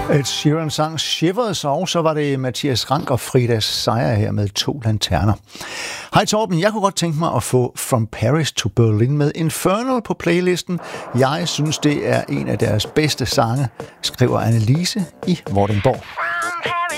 Ed Sheeran sang Shivers, og så var det Mathias Rank og Frida Seier her med 2 lanterner. Hej Torben, jeg kunne godt tænke mig at få From Paris to Berlin med Infernal på playlisten. Jeg synes, det er en af deres bedste sange, skriver Annelise i Vordingborg.